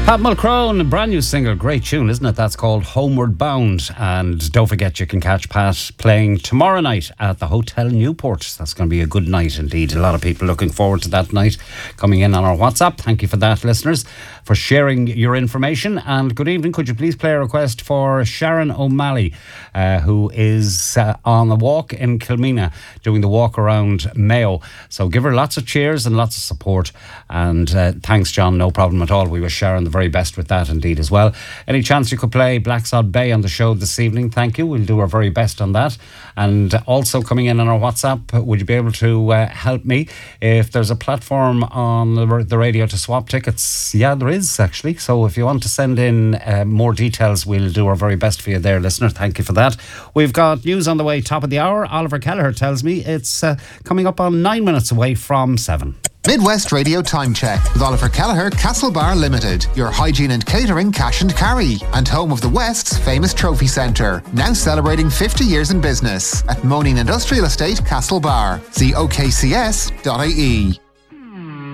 Pat Mulcrone, a brand new single, great tune, isn't it? That's called Homeward Bound. And don't forget, you can catch Pat playing tomorrow night at the Hotel Newport. That's going to be a good night indeed. A lot of people looking forward to that night coming in on our WhatsApp. Thank you for that, listeners, for sharing your information. And good evening. Could you please play a request for Sharon O'Malley, who is on the walk in Kilmena, doing the walk around Mayo. So give her lots of cheers and lots of support. And thanks, John. No problem at all. We wish Sharon the very best with that indeed as well. Any chance you could play Blacksod Bay on the show this evening? Thank you. We'll do our very best on that. And also coming in on our WhatsApp, would you be able to help me if there's a platform on the radio to swap tickets? Yeah, there is actually. So if you want to send in more details, we'll do our very best for you there, listener. Thank you for that. We've got news on the way, top of the hour. Oliver Kelleher tells me it's coming up on 9 minutes away from 7. Midwest Radio Time Check with Oliver Kelleher, Castlebar Limited, your hygiene and catering cash and carry, and home of the West's famous trophy centre, now celebrating 50 years in business at Moaning Industrial Estate, Castlebar. See okcs.ie.